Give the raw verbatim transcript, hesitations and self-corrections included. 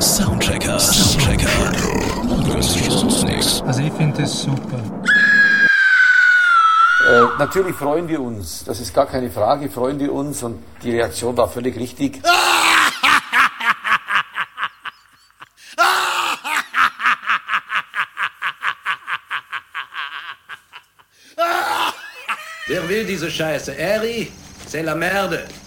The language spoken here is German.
Soundchecker. Soundchecker. Also ich finde es super. Äh, natürlich freuen wir uns, das ist gar keine Frage, freuen wir uns und die Reaktion war völlig richtig. Wer will diese Scheiße? Eri, c'est la merde.